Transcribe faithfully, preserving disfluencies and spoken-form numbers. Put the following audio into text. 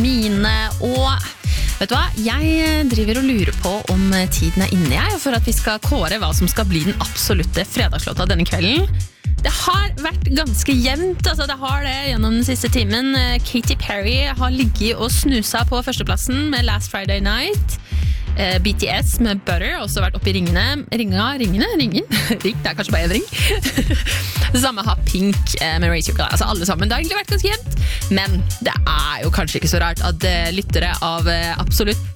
mine, og vet du hva? Jeg driver og lurer på om tiden er inne jeg, for at vi skal kåre hva som skal bli den absolutte fredagslåta denne kvelden. Det har vært ganske jevnt, altså det har det gjennom den siste timen. Katy Perry har ligget og snusa på førsteplassen med Last Friday Night. B T S med Butter har også vært oppe i ringene. Ringa, ringene, ringen. Ring, det er kanskje bare en ring. Det samme har Pink med Raise Your Glass. Altså alle sammen, det har egentlig vært ganske jevnt. Men det er jo kanskje ikke så rart at lyttere av absolutt